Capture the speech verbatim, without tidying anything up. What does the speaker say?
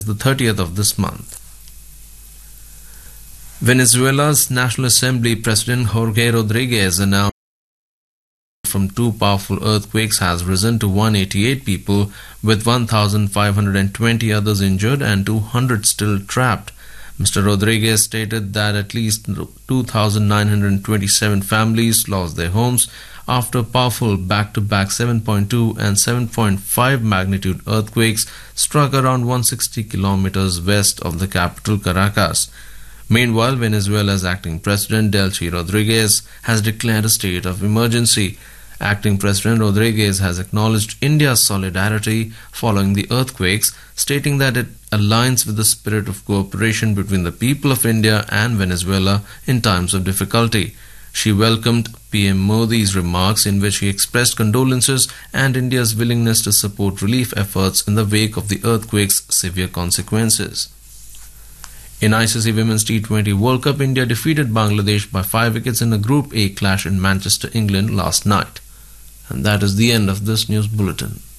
the thirtieth of this month. Venezuela's National Assembly President Jorge Rodriguez announced from two powerful earthquakes has risen to one hundred eighty-eight people, with one thousand five hundred twenty others injured and two hundred still trapped. Mister Rodriguez stated that at least two thousand nine hundred twenty-seven families lost their homes after powerful back-to-back seven point two and seven point five magnitude earthquakes struck around one hundred sixty kilometers west of the capital Caracas. Meanwhile, Venezuela's acting president Delcy Rodriguez has declared a state of emergency. Acting President Rodriguez has acknowledged India's solidarity following the earthquakes, stating that it aligns with the spirit of cooperation between the people of India and Venezuela in times of difficulty. She welcomed P M Modi's remarks, in which he expressed condolences and India's willingness to support relief efforts in the wake of the earthquake's severe consequences. In I C C Women's T twenty World Cup, India defeated Bangladesh by five wickets in a Group A clash in Manchester, England last night. And that is the end of this news bulletin.